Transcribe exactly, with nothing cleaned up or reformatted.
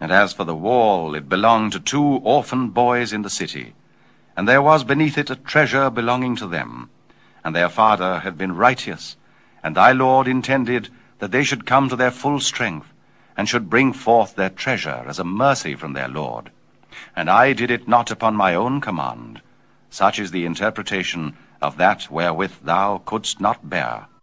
And as for the wall, it belonged to two orphan boys in the city, and there was beneath it a treasure belonging to them, and their father had been righteous, and thy Lord intended that they should come to their full strength, and should bring forth their treasure as a mercy from their Lord. And I did it not upon my own command. Such is the interpretation of that wherewith thou couldst not bear.